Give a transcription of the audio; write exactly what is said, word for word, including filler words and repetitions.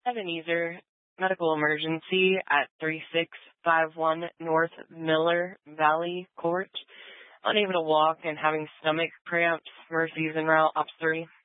Ebenezer, medical emergency at three six five one North Miller Valley Court. Unable to walk and having stomach cramps. Mercy's en route, Ops three.